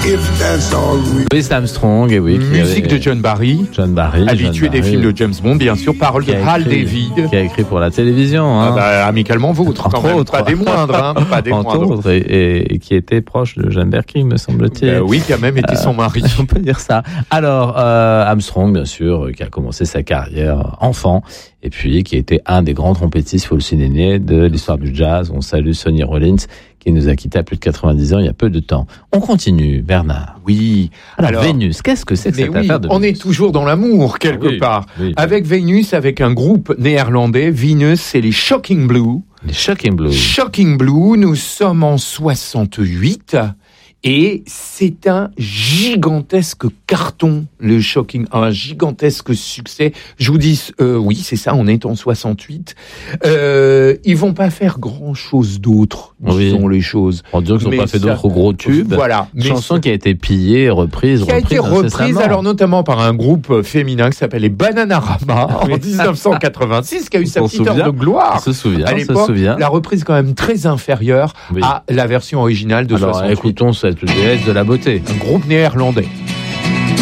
Louis Armstrong, et oui. Musique de John Barry. Habitué des films de James Bond, bien sûr. Paroles de Hal David. Qui a écrit pour la télévision. Amicalement vôtre. Entre autres. Pas des moindres. Entre autres. Et qui était proche de Jeanne Birkin, me semble-t-il. Oui, qui a même été son mari. On peut dire ça. Alors, Armstrong, bien sûr, qui a commencé sa carrière enfant. Et puis, qui était un des grands trompettistes, faut le souligner, de l'histoire du jazz. On salue Sonny Rollins, qui nous a quittés à plus de 90 ans il y a peu de temps. On continue, Bernard. Oui. Alors Vénus, qu'est-ce que c'est que cette affaire de Vénus ? On est toujours dans l'amour, quelque part. Oui. Avec Vénus, avec un groupe néerlandais, Venus, c'est les Shocking Blue. Les Shocking Blue. Shocking Blue, nous sommes en 68. Et c'est un gigantesque carton, le Shocking, un gigantesque succès. Je vous dis, oui, c'est ça, on est en 68. Ils vont pas faire grand-chose d'autre, disons les choses. On dirait qu'ils n'ont pas fait d'autres gros tubes. Voilà. Chanson qui a été pillée, reprise. Qui a été reprise, alors notamment par un groupe féminin qui s'appelle les Bananarama en 1986, qui a eu sa petite heure de gloire. On se souvient, à l'époque, la reprise quand même très inférieure à la version originale de 68. Alors écoutons cette déesse de la beauté. Un groupe néerlandais.